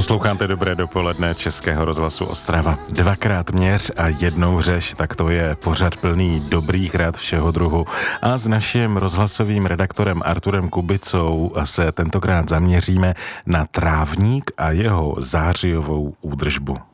Posloucháte Dobré dopoledne Českého rozhlasu Ostrava. Dvakrát měř a jednou řeš, tak to je pořad plný dobrých rad všeho druhu. A s naším rozhlasovým redaktorem Arturem Kubicou se tentokrát zaměříme na trávník a jeho zářijovou údržbu.